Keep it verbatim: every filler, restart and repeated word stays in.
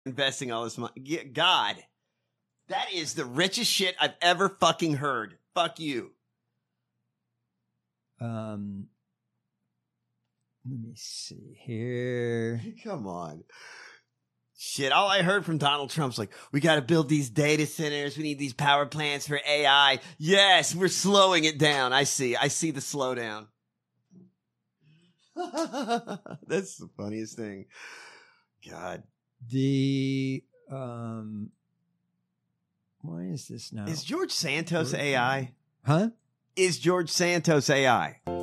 investing all this money. God, that is the richest shit I've ever fucking heard. Fuck you. Um, let me see here. Come on. Shit, all I heard from Donald Trump's like, we got to build these data centers. We need these power plants for A I. Yes, we're slowing it down. I see. I see the slowdown. That's the funniest thing. God. The, um, why is this now? Is George Santos A I? Huh? Is George Santos A I?